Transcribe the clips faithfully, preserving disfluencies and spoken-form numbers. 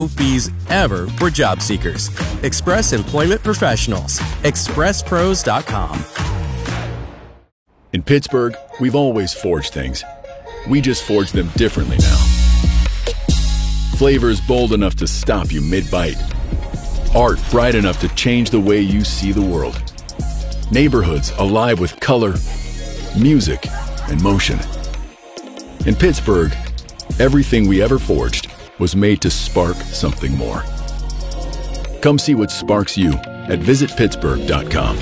fees ever for job seekers. Express Employment Professionals. express pros dot com. In Pittsburgh, we've always forged things. We just forge them differently now. Flavors bold enough to stop you mid-bite. Art bright enough to change the way you see the world. Neighborhoods alive with color, music, and motion. In Pittsburgh, everything we ever forged was made to spark something more. Come see what sparks you at visit pittsburgh dot com.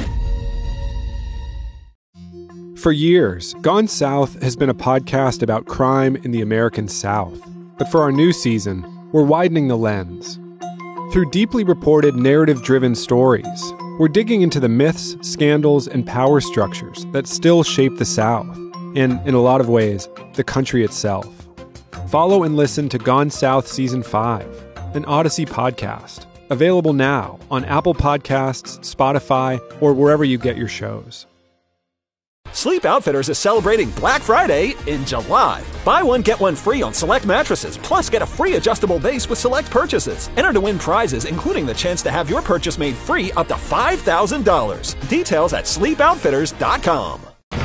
For years, Gone South has been a podcast about crime in the American South. But for our new season, we're widening the lens. Through deeply reported, narrative-driven stories, we're digging into the myths, scandals, and power structures that still shape the South, and, in a lot of ways, the country itself. Follow and listen to Gone South Season five, an Odyssey podcast, available now on Apple Podcasts, Spotify, or wherever you get your shows. Sleep Outfitters is celebrating Black Friday in July. Buy one, get one free on select mattresses, plus get a free adjustable base with select purchases. Enter to win prizes, including the chance to have your purchase made free up to five thousand dollars. Details at sleep outfitters dot com.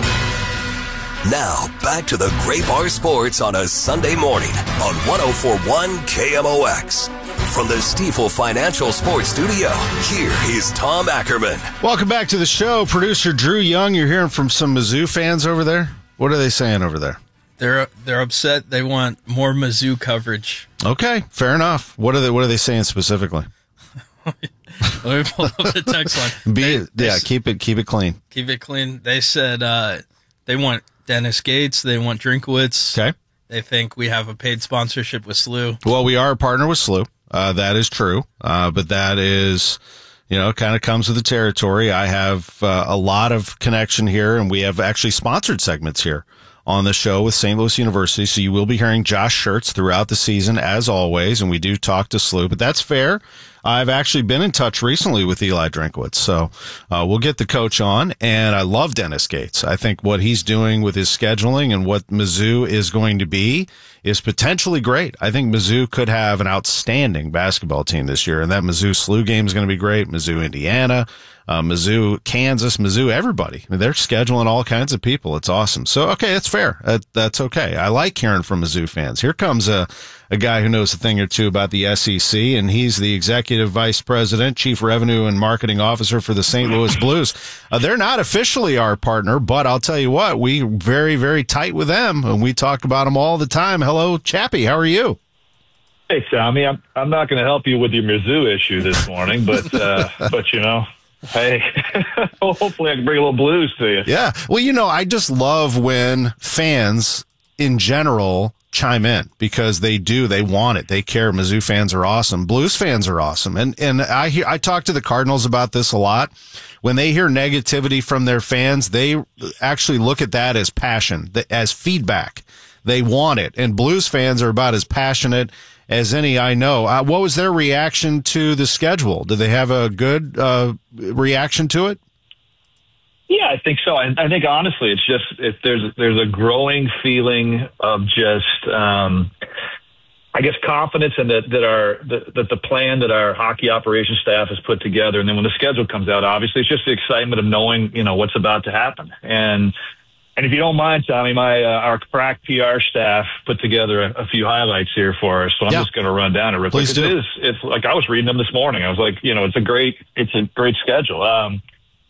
Now, back to the Great Bar Sports on a Sunday morning on one oh four point one K M O X. From the Stifel Financial Sports Studio, here is Tom Ackerman. Welcome back to the show. Producer Drew Young, you're hearing from some Mizzou fans over there. What are they saying over there? They're they're upset. They want more Mizzou coverage. Okay, fair enough. What are they What are they saying specifically? Let me pull up the text line. Be, they, they, yeah, keep it keep it clean. Keep it clean. They said uh, they want Dennis Gates. They want Drinkwitz. Okay. They think we have a paid sponsorship with S L U. Well, we are a partner with S L U. Uh, that is true. Uh, but that is, you know, kind of comes with the territory. I have uh, a lot of connection here, and we have actually sponsored segments here on the show with Saint Louis University. So you will be hearing Josh Schertz throughout the season, as always, and we do talk to S L U, but that's fair. I've actually been in touch recently with Eli Drinkwitz, so uh, we'll get the coach on, and I love Dennis Gates. I think what he's doing with his scheduling and what Mizzou is going to be is potentially great. I think Mizzou could have an outstanding basketball team this year, and that Mizzou S L U game is going to be great. Mizzou Indiana, uh, Mizzou Kansas, Mizzou everybody. I mean, they're scheduling all kinds of people. It's awesome. So, okay, that's fair. That, that's okay. I like hearing from Mizzou fans. Here comes a, a guy who knows a thing or two about the S E C, and he's the executive vice president, chief revenue and marketing officer for the Saint Louis Blues. Uh, they're not officially our partner, but I'll tell you what, we very, very tight with them, and we talk about them all the time. Hello, Chappie. How are you? Hey, Tommy. I'm I'm not going to help you with your Mizzou issue this morning, but uh, but you know, hey, hopefully I can bring a little blues to you. Yeah. Well, you know, I just love when fans in general chime in because they do, they want it, they care. Mizzou fans are awesome. Blues fans are awesome, and and I hear I talk to the Cardinals about this a lot. When they hear negativity from their fans, they actually look at that as passion, as feedback. They want it, and Blues fans are about as passionate as any I know. Uh, what was their reaction to the schedule? Did they have a good uh, reaction to it? Yeah, I think so. I, I think honestly, it's just if there's there's a growing feeling of just, um, I guess, confidence in that that our that, that the plan that our hockey operations staff has put together, and then when the schedule comes out, obviously, it's just the excitement of knowing, you know, what's about to happen. And and if you don't mind, Tommy, my uh, our crack P R staff put together a, a few highlights here for us, so I'm yeah. just going to run down it real quick. Please it do. is it's like I was reading them this morning. I was like, you know, it's a great it's a great schedule. Um,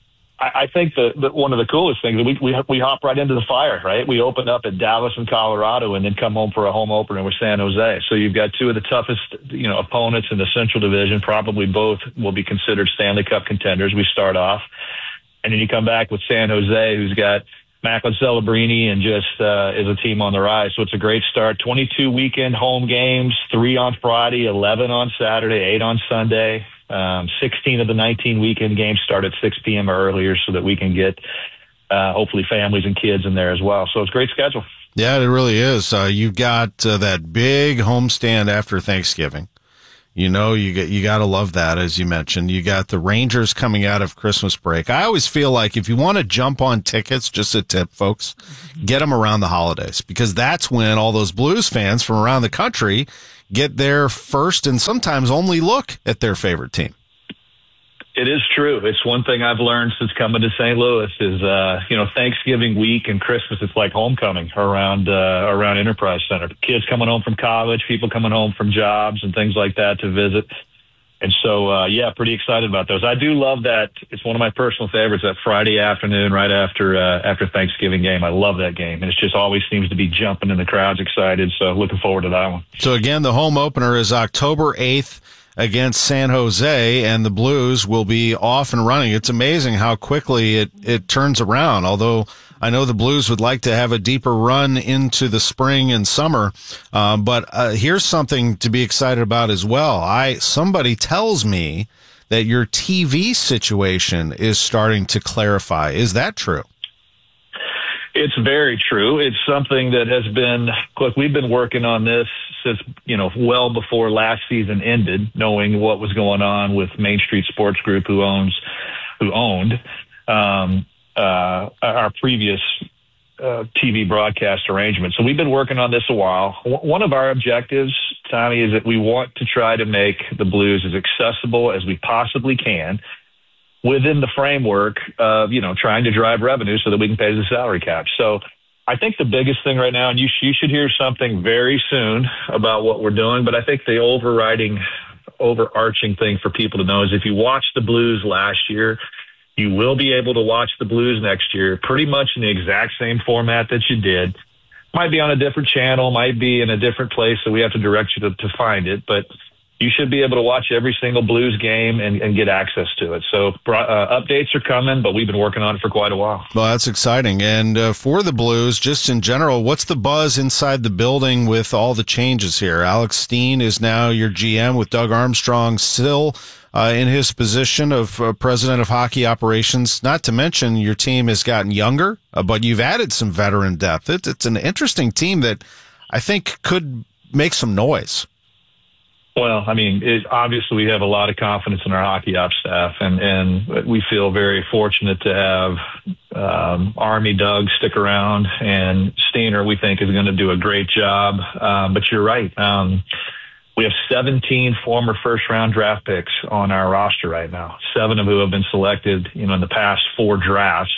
I think that, that one of the coolest things, we, we we hop right into the fire, right? We open up at Dallas and Colorado and then come home for a home opener with San Jose. So you've got two of the toughest, you know, opponents in the Central Division. Probably both will be considered Stanley Cup contenders. We start off. And then you come back with San Jose, who's got Macklin Celebrini and just uh, is a team on the rise. So it's a great start. twenty-two weekend home games, three on Friday, eleven on Saturday, eight on Sunday. Um, sixteen of the nineteen weekend games start at six p.m. or earlier so that we can get uh, hopefully families and kids in there as well. So it's a great schedule. Yeah, it really is. Uh, you've got uh, that big homestand after Thanksgiving. You know, you get, you got to love that, as you mentioned. You got the Rangers coming out of Christmas break. I always feel like if you want to jump on tickets, just a tip, folks, get them around the holidays because that's when all those Blues fans from around the country get their first and sometimes only look at their favorite team. It is true. It's one thing I've learned since coming to Saint Louis is, uh, you know, Thanksgiving week and Christmas, it's like homecoming around, uh, around Enterprise Center. Kids coming home from college, people coming home from jobs and things like that to visit. And so, uh, yeah, pretty excited about those. I do love that. It's one of my personal favorites, that Friday afternoon right after, uh, after Thanksgiving game. I love that game. And it just always seems to be jumping and the crowd's excited. So looking forward to that one. So again, the home opener is October eighth. Against San Jose, and the Blues will be off and running. It's amazing how quickly it, it turns around, although I know the Blues would like to have a deeper run into the spring and summer. Uh, but uh, here's something to be excited about as well. I Somebody tells me that your T V situation is starting to clarify. Is that true? It's very true. It's something that has been, look, we've been working on this since, you know, well before last season ended, knowing what was going on with Main Street Sports Group, who owns, who owned um, uh, our previous uh, T V broadcast arrangement. So we've been working on this a while. W- one of our objectives, Tommy, is that we want to try to make the Blues as accessible as we possibly can, within the framework of, you know, trying to drive revenue so that we can pay the salary cap. So I think the biggest thing right now, and you, sh- you should hear something very soon about what we're doing, but I think the overriding, overarching thing for people to know is if you watched the Blues last year, you will be able to watch the Blues next year pretty much in the exact same format that you did. Might be on a different channel, might be in a different place, so we have to direct you to, to find it, but you should be able to watch every single Blues game and, and get access to it. So uh, updates are coming, but we've been working on it for quite a while. Well, that's exciting. And uh, for the Blues, just in general, what's the buzz inside the building with all the changes here? Alex Steen is now your G M with Doug Armstrong still uh, in his position of uh, president of hockey operations. Not to mention your team has gotten younger, uh, but you've added some veteran depth. It, it's an interesting team that I think could make some noise. Well, I mean, it, obviously we have a lot of confidence in our hockey ops staff, and, and we feel very fortunate to have um, Army Doug stick around, and Steiner we think is going to do a great job. Um, but you're right. Um, we have seventeen former first-round draft picks on our roster right now, seven of who have been selected, you know, in the past four drafts.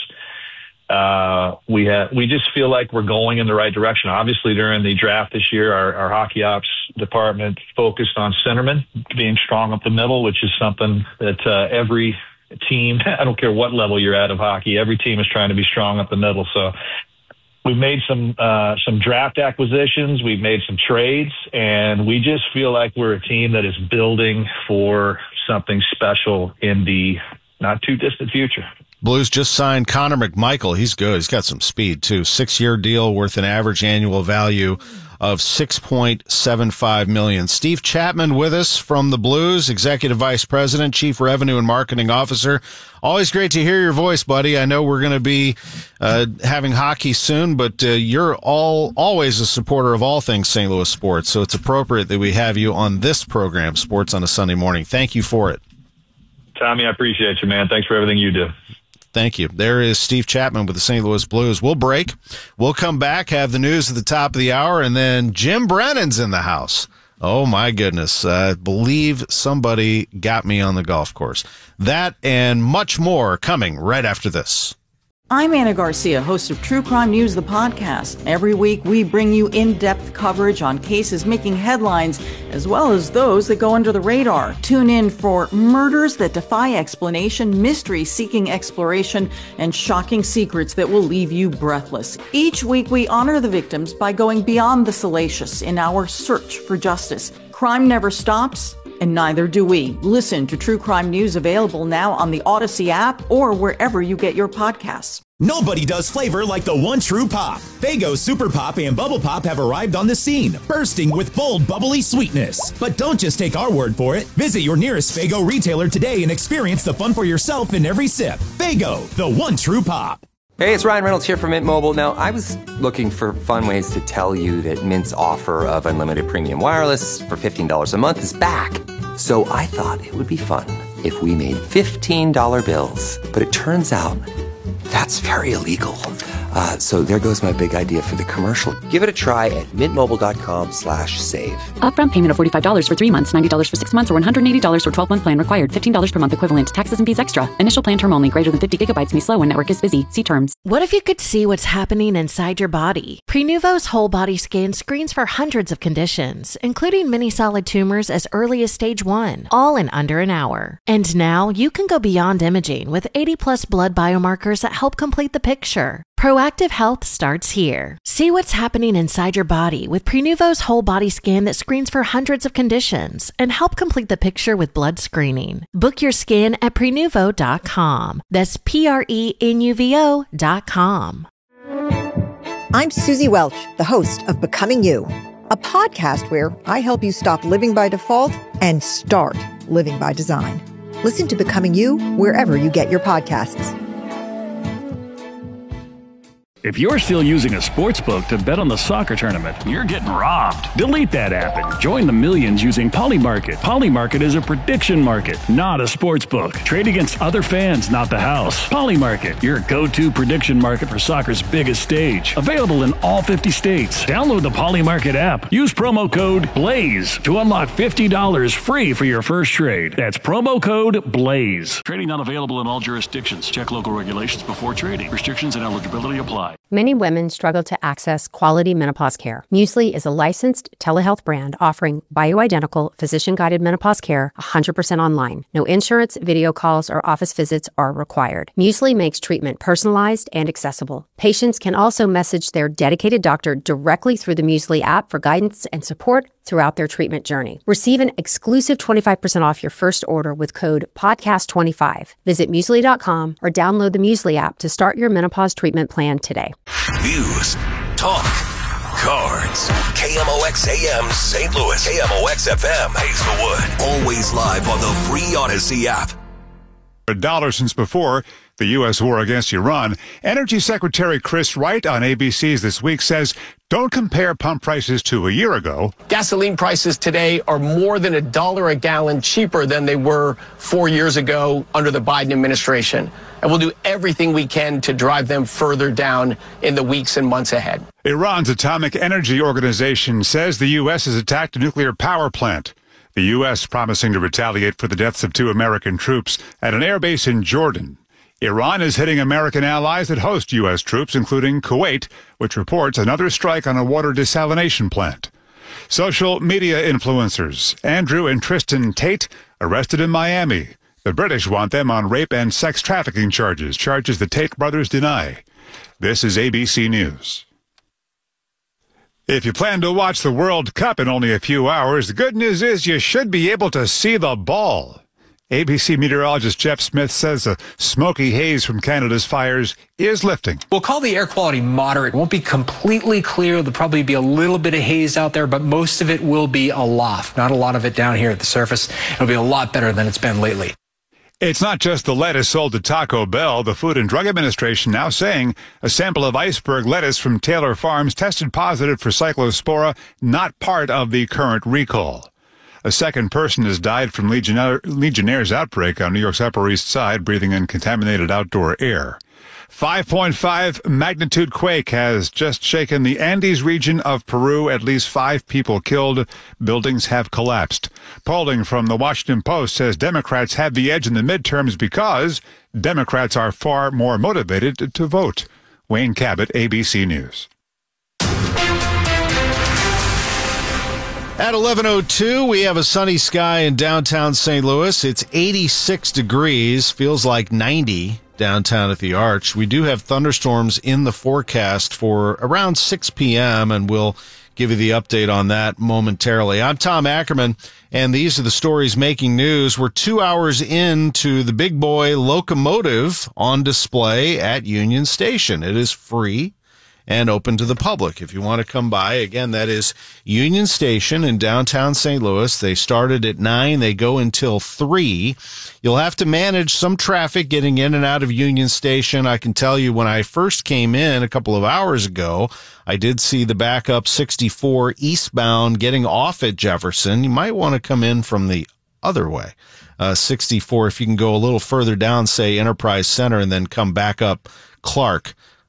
Uh, we have, we just feel like we're going in the right direction. Obviously, during the draft this year, our, our hockey ops department focused on centermen being strong up the middle, which is something that uh, every team, I don't care what level you're at of hockey, every team is trying to be strong up the middle. So we've made some uh, some draft acquisitions, we've made some trades, and we just feel like we're a team that is building for something special in the not too distant future. Blues just signed Connor McMichael. He's good. He's got some speed, too. Six-year deal worth an average annual value of six point seven five million dollars. Steve Chapman with us from the Blues, Executive Vice President, Chief Revenue and Marketing Officer. Always great to hear your voice, buddy. I know we're going to be uh, having hockey soon, but uh, you're all always a supporter of all things Saint Louis sports, so it's appropriate that we have you on this program, Sports on a Sunday Morning. Thank you for it. Tommy, I appreciate you, man. Thanks for everything you do. Thank you. There is Steve Chapman with the Saint Louis Blues. We'll break. We'll come back, have the news at the top of the hour, and then Jim Brennan's in the house. Oh, my goodness. I believe somebody got me on the golf course. That and much more coming right after this. I'm Anna Garcia, host of True Crime News, the podcast. Every week, we bring you in-depth coverage on cases making headlines, as well as those that go under the radar. Tune in for murders that defy explanation, mysteries seeking exploration, and shocking secrets that will leave you breathless. Each week, we honor the victims by going beyond the salacious in our search for justice. Crime never stops, and neither do we. Listen to True Crime News, available now on the Odyssey app or wherever you get your podcasts. Nobody does flavor like the one true pop. Faygo Super Pop and Bubble Pop have arrived on the scene, bursting with bold, bubbly sweetness. But don't just take our word for it. Visit your nearest Faygo retailer today and experience the fun for yourself in every sip. Faygo, the one true pop. Hey, it's Ryan Reynolds here from Mint Mobile. Now, I was looking for fun ways to tell you that Mint's offer of unlimited premium wireless for fifteen dollars a month is back. So I thought it would be fun if we made fifteen dollar bills. But it turns out that's very illegal. Uh, so there goes my big idea for the commercial. Give it a try at mintmobile.com slash save. Upfront payment of forty-five dollars for three months, ninety dollars for six months, or one hundred eighty dollars for twelve-month plan required. fifteen dollars per month equivalent. Taxes and fees extra. Initial plan term only. Greater than fifty gigabytes may slow when network is busy. See terms. What if you could see what's happening inside your body? Prenuvo's whole body scan screens for hundreds of conditions, including many solid tumors as early as stage one, all in under an hour. And now you can go beyond imaging with eighty plus blood biomarkers that help complete the picture. Proactive health starts here. See what's happening inside your body with Prenuvo's whole body scan that screens for hundreds of conditions and help complete the picture with blood screening. Book your scan at prenuvo dot com. That's P R E N U V O dot com. I'm Susie Welch, the host of Becoming You, a podcast where I help you stop living by default and start living by design. Listen to Becoming You wherever you get your podcasts. If you're still using a sportsbook to bet on the soccer tournament, you're getting robbed. Delete that app and join the millions using Polymarket. Polymarket is a prediction market, not a sportsbook. Trade against other fans, not the house. Polymarket, your go-to prediction market for soccer's biggest stage. Available in all fifty states. Download the Polymarket app. Use promo code BLAZE to unlock fifty dollars free for your first trade. That's promo code BLAZE. Trading not available in all jurisdictions. Check local regulations before trading. Restrictions and eligibility apply. Many women struggle to access quality menopause care. Muesli is a licensed telehealth brand offering bioidentical, physician-guided menopause care one hundred percent online. No insurance, video calls, or office visits are required. Muesli makes treatment personalized and accessible. Patients can also message their dedicated doctor directly through the Muesli app for guidance and support throughout their treatment journey. Receive an exclusive twenty-five percent off your first order with code podcast twenty-five. Visit muesli dot com or download the Muesli app to start your menopause treatment plan today. News, talk, cards. K M O X A M Saint Louis, K M O X F M Hazelwood. Always live on the free Odyssey app. A dollar since before the U S war against Iran. Energy Secretary Chris Wright on A B C's This Week says, don't compare pump prices to a year ago. Gasoline prices today are more than a dollar a gallon cheaper than they were four years ago under the Biden administration. And we'll do everything we can to drive them further down in the weeks and months ahead. Iran's Atomic Energy Organization says the U S has attacked a nuclear power plant. The U S promising to retaliate for the deaths of two American troops at an airbase in Jordan. Iran is hitting American allies that host U S troops, including Kuwait, which reports another strike on a water desalination plant. Social media influencers Andrew and Tristan Tate arrested in Miami. The British want them on rape and sex trafficking charges, charges the Tate brothers deny. This is A B C News. If you plan to watch the World Cup in only a few hours, the good news is you should be able to see the ball. A B C meteorologist Jeff Smith says the smoky haze from Canada's fires is lifting. We'll call the air quality moderate. It won't be completely clear. There'll probably be a little bit of haze out there, but most of it will be aloft. Not a lot of it down here at the surface. It'll be a lot better than it's been lately. It's not just the lettuce sold to Taco Bell. The Food and Drug Administration now saying a sample of iceberg lettuce from Taylor Farms tested positive for Cyclospora, not part of the current recall. A second person has died from Legionnaire, Legionnaire's outbreak on New York's Upper East Side, breathing in contaminated outdoor air. five point five magnitude quake has just shaken the Andes region of Peru. At least five people killed. Buildings have collapsed. Polling from the Washington Post says Democrats have the edge in the midterms because Democrats are far more motivated to vote. Wayne Cabot, A B C News. At eleven oh two, we have a sunny sky in downtown Saint Louis. It's eighty-six degrees, feels like ninety downtown at the Arch. We do have thunderstorms in the forecast for around six p.m., and we'll give you the update on that momentarily. I'm Tom Ackerman, and these are the stories making news. We're two hours into the Big Boy locomotive on display at Union Station. It is free and open to the public. If you want to come by, again, that is Union Station in downtown Saint Louis. They started at nine. They go until three. You'll have to manage some traffic getting in and out of Union Station. I can tell you when I first came in a couple of hours ago, I did see the backup sixty-four eastbound getting off at Jefferson. You might want to come in from the other way. Uh, sixty-four, if you can go a little further down, say Enterprise Center, and then come back up Clark.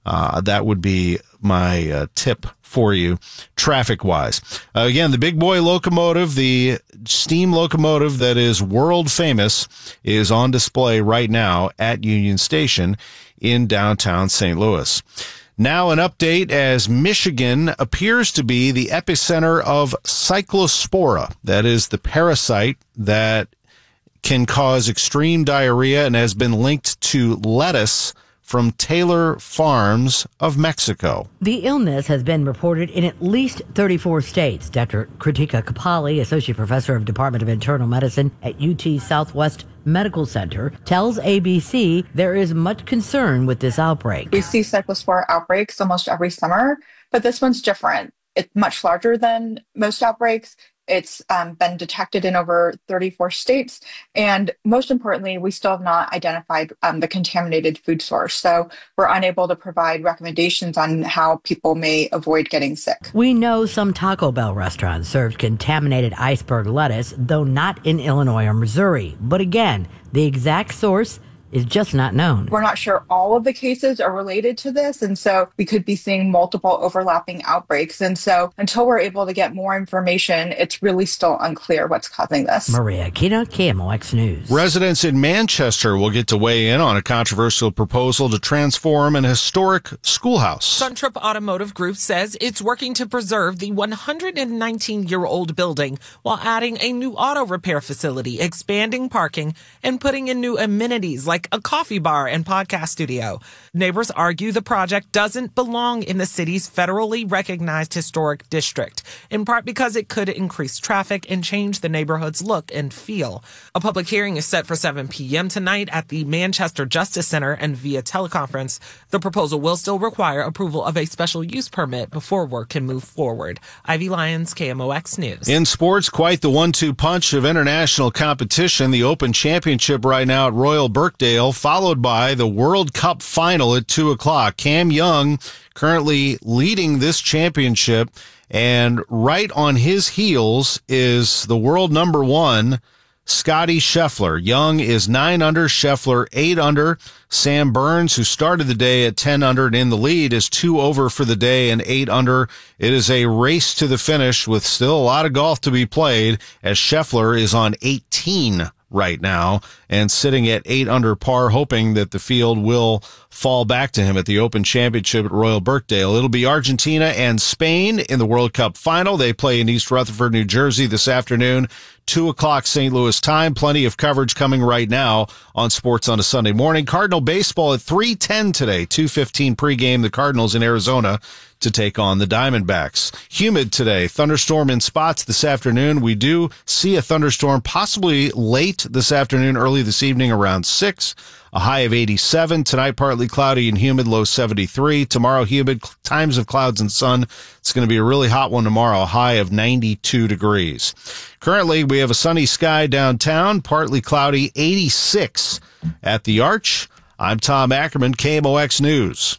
Uh, that would be my uh, tip for you, traffic-wise. Uh, again, the big boy locomotive, the steam locomotive that is world famous, is on display right now at Union Station in downtown Saint Louis. Now an update as Michigan appears to be the epicenter of Cyclospora. That is the parasite that can cause extreme diarrhea and has been linked to lettuce from Taylor Farms of Mexico. The illness has been reported in at least thirty-four states. Doctor Kritika Kapali, Associate Professor of Department of Internal Medicine at U T Southwest Medical Center, tells A B C there is much concern with this outbreak. We see cyclospora outbreaks almost every summer, but this one's different. It's much larger than most outbreaks. It's um, been detected in over thirty-four states. And most importantly, we still have not identified um, the contaminated food source. So we're unable to provide recommendations on how people may avoid getting sick. We know some Taco Bell restaurants served contaminated iceberg lettuce, though not in Illinois or Missouri. But again, the exact source is just not known. We're not sure all of the cases are related to this, and so we could be seeing multiple overlapping outbreaks. And so until we're able to get more information, it's really still unclear what's causing this. Maria Aquino, K M O X News. Residents in Manchester will get to weigh in on a controversial proposal to transform an historic schoolhouse. Suntrip Automotive Group says it's working to preserve the one hundred nineteen-year-old building while adding a new auto repair facility, expanding parking, and putting in new amenities like a coffee bar and podcast studio. Neighbors argue the project doesn't belong in the city's federally recognized historic district, in part because it could increase traffic and change the neighborhood's look and feel. A public hearing is set for seven p.m. tonight at the Manchester Justice Center and via teleconference. The proposal will still require approval of a special use permit before work can move forward. Ivy Lyons, K M O X News. In sports, quite the one two punch of international competition. The Open Championship right now at Royal Birkdale, followed by the World Cup final at two o'clock. Cam Young currently leading this championship, and right on his heels is the world number one, Scottie Scheffler. Young is nine under, Scheffler eight under. Sam Burns, who started the day at ten under and in the lead, is two over for the day and eight under. It is a race to the finish with still a lot of golf to be played, as Scheffler is on eighteen right now and sitting at eight under par, hoping that the field will fall back to him at the Open Championship at Royal Birkdale. It'll be Argentina and Spain in the World Cup final. They play in East Rutherford, New Jersey this afternoon, two o'clock Saint Louis time. Plenty of coverage coming right now on Sports on a Sunday morning. Cardinal baseball at three ten today, two fifteen pregame. The Cardinals in Arizona to take on the Diamondbacks. Humid today, thunderstorm in spots this afternoon. We do see a thunderstorm possibly late this afternoon, early this evening around six. A high of eighty-seven. Tonight, partly cloudy and humid, low seventy-three. Tomorrow, humid, times of clouds and sun. It's going to be a really hot one tomorrow, a high of ninety-two degrees. Currently, we have a sunny sky downtown, partly cloudy, eighty-six at the Arch. I'm Tom Ackerman, K M O X News.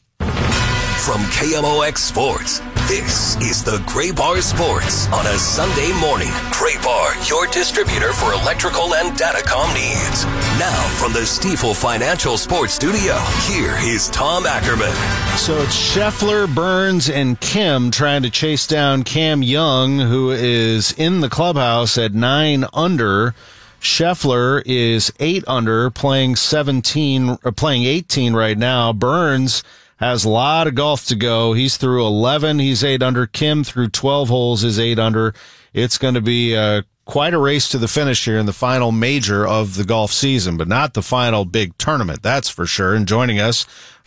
From K M O X Sports, this is the Gray Bar Sports on a Sunday morning. Gray Bar, your distributor for electrical and datacom needs. Now from the Stifel Financial Sports Studio, here is Tom Ackerman. So it's Scheffler, Burns, and Kim trying to chase down Cam Young, who is in the clubhouse at nine under. Scheffler is eight under, playing seventeen, or playing eighteen right now. Burns has a lot of golf to go. He's through eleven. He's eight under. Kim through twelve holes is eight under. It's going to be uh, quite a race to the finish here in the final major of the golf season, but not the final big tournament, that's for sure. And joining us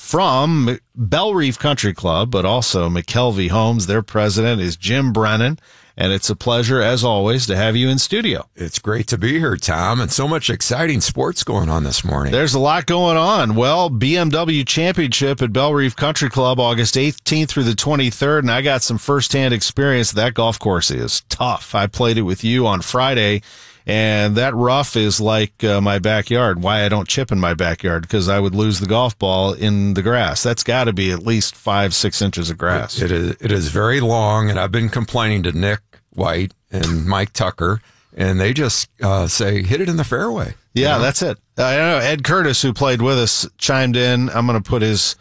from Bellerive Country Club, but also McKelvey Homes, their president is Jim Brennan. And it's a pleasure, as always, to have you in studio. It's great to be here, Tom, and so much exciting sports going on this morning. There's a lot going on. Well, B M W Championship at Bellerive Country Club, August eighteenth through the twenty-third, and I got some firsthand experience. That golf course is tough. I played it with you on Friday, and that rough is like uh, my backyard. Why I don't chip in my backyard, because I would lose the golf ball in the grass. That's got to be at least five, six inches of grass. It, it is. It is very long, and I've been complaining to Nick White and Mike Tucker, and they just uh, say, hit it in the fairway. Yeah, you know? That's it. I know Ed Curtis, who played with us, chimed in. I'm going to put his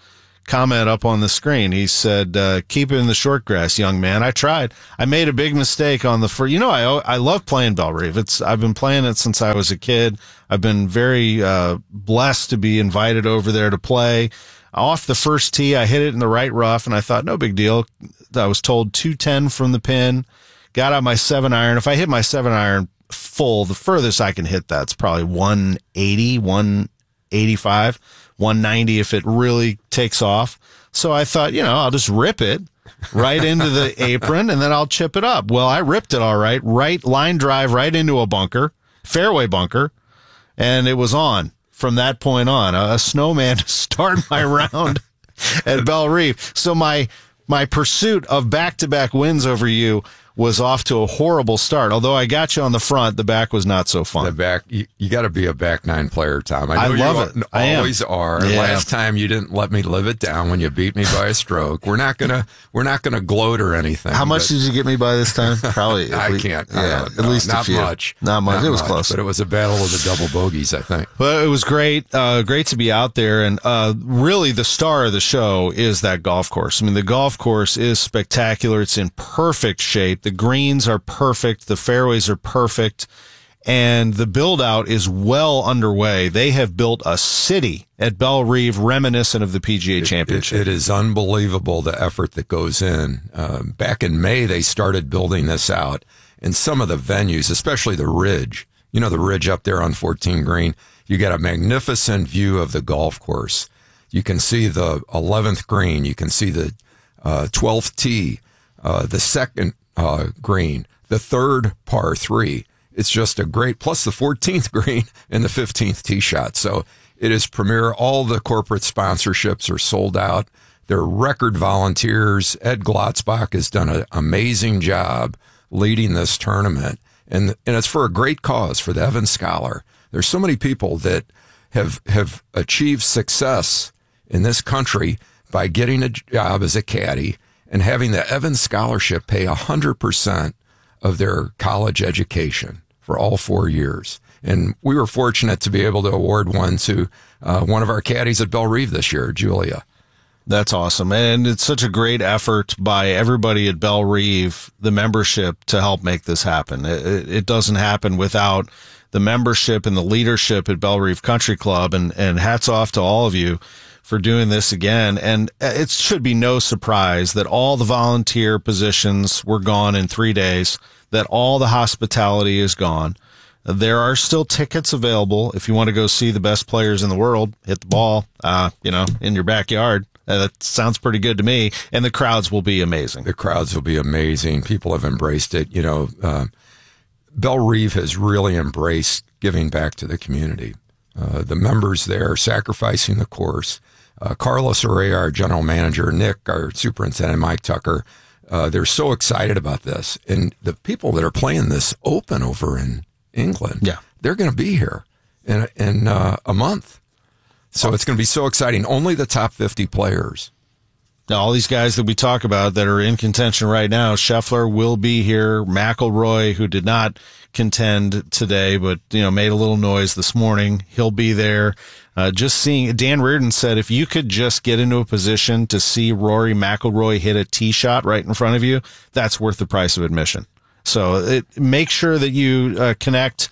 comment up on the screen. He said, uh, keep it in the short grass, young man. I tried. I made a big mistake on the first. You know, I I love playing Bellerive. It's I've been playing it since I was a kid. I've been very uh, blessed to be invited over there to play. Off the first tee, I hit it in the right rough, and I thought, no big deal. I was told two ten from the pin. Got out my seven iron. If I hit my seven iron full, the furthest I can hit that's probably one eighty, one eighty-five. one ninety if it really takes off. So I thought, you know, I'll just rip it right into the apron and then I'll chip it up. Well, I ripped it all right, right line drive right into a bunker, fairway bunker, and it was on from that point on. A, a snowman to start my round at Bellerive. So my my pursuit of back-to-back wins over you was off to a horrible start. Although I got you on the front, the back was not so fun. The back, you, you got to be a back nine player, Tom. I, know I love you it. I always am. are. Yeah. Last time you didn't let me live it down when you beat me by a stroke. We're not gonna, we're not gonna gloat or anything. How much but, did you get me by this time? Probably. I least, can't. Yeah, at least not a few. much. Not much. Not it was much, close, but it was a battle of the double bogeys, I think. Well, it was great. Uh, great to be out there, and uh, really the star of the show is that golf course. I mean, the golf course is spectacular. It's in perfect shape. The greens are perfect. The fairways are perfect. And the build out is well underway. They have built a city at Bellerive reminiscent of the P G A Championship. It, it, it is unbelievable the effort that goes in. Uh, back in May, they started building this out. And some of the venues, especially the Ridge, you know, the Ridge up there on fourteen Green, you get a magnificent view of the golf course. You can see the eleventh green. You can see the uh, twelfth tee, uh, the second uh, green, the third par three. It's just a great, plus the fourteenth green and the fifteenth tee shot. So it is premier. All the corporate sponsorships are sold out. They're record volunteers. Ed Glotzbach has done an amazing job leading this tournament. And, and it's for a great cause, for the Evans Scholar. There's so many people that have, have achieved success in this country by getting a job as a caddy and having the Evans Scholarship pay one hundred percent of their college education for all four years. And we were fortunate to be able to award one to uh, one of our caddies at Bellerive this year, Julia. That's awesome. And it's such a great effort by everybody at Bellerive, the membership, to help make this happen. It, it doesn't happen without the membership and the leadership at Bellerive Country Club. And, and hats off to all of you for doing this again. And it should be no surprise that all the volunteer positions were gone in three days, that all the hospitality is gone. There are still tickets available if you want to go see the best players in the world hit the ball, uh, you know, in your backyard. Uh, that sounds pretty good to me. And the crowds will be amazing. The crowds will be amazing. People have embraced it. You know, uh, Bellerive has really embraced giving back to the community. Uh, the members there sacrificing the course. Uh, Carlos Urrea, our general manager, Nick, our superintendent, Mike Tucker, uh, they're so excited about this. And the people that are playing this Open over in England, yeah, they're going to be here in, in uh, a month. So it's going to be so exciting. Only the top fifty players. Now, all these guys that we talk about that are in contention right now, Scheffler will be here. McIlroy, who did not contend today, but, you know, made a little noise this morning, he'll be there. Uh, just seeing, Dan Reardon said, if you could just get into a position to see Rory McIlroy hit a tee shot right in front of you, that's worth the price of admission. So it, make sure that you uh, connect.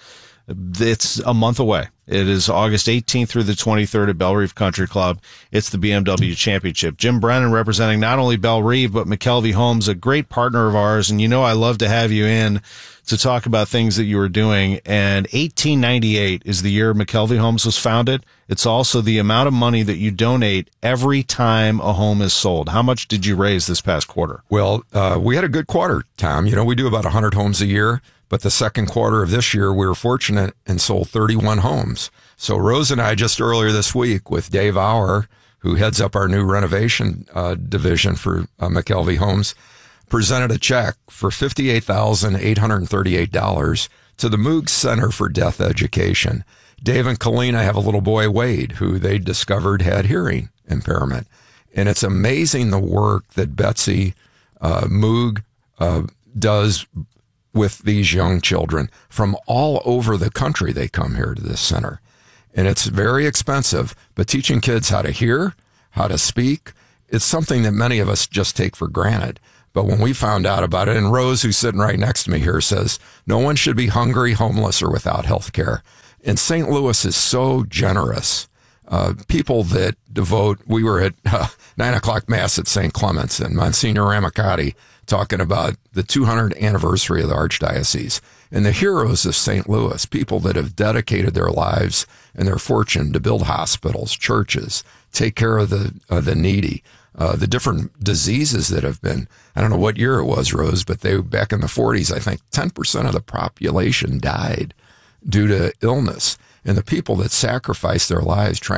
It's a month away. It is August eighteenth through the twenty-third at Bellerive Country Club. It's the B M W Championship. Jim Brennan representing not only Bellerive, but McKelvey Homes, a great partner of ours. And you know I love to have you in to talk about things that you were doing. And eighteen ninety-eight is the year McKelvey Homes was founded. It's also the amount of money that you donate every time a home is sold. How much did you raise this past quarter? Well, uh, we had a good quarter, Tom. You know, we do about one hundred homes a year. But the second quarter of this year, we were fortunate and sold thirty-one homes. So Rose and I just earlier this week with Dave Auer, who heads up our new renovation uh, division for uh, McKelvey Homes, presented a check for fifty-eight thousand eight hundred thirty-eight dollars to the Moog Center for Deaf Education. Dave and Kalina have a little boy, Wade, who they discovered had hearing impairment. And it's amazing the work that Betsy uh, Moog uh, does with these young children from all over the country. They come here to this center, and it's very expensive, but teaching kids how to hear, how to speak, it's something that many of us just take for granted. But when we found out about it, and Rose, who's sitting right next to me here, says no one should be hungry, homeless, or without health care. And Saint Louis is so generous. Uh, people that devote, we were at uh, nine o'clock mass at Saint Clement's, and Monsignor Ramacati talking about the two hundredth anniversary of the Archdiocese and the heroes of Saint Louis, people that have dedicated their lives and their fortune to build hospitals, churches, take care of the uh, the needy, uh, the different diseases that have been, I don't know what year it was, Rose, but they back in the forties, I think ten percent of the population died due to illness. And the people that sacrificed their lives trying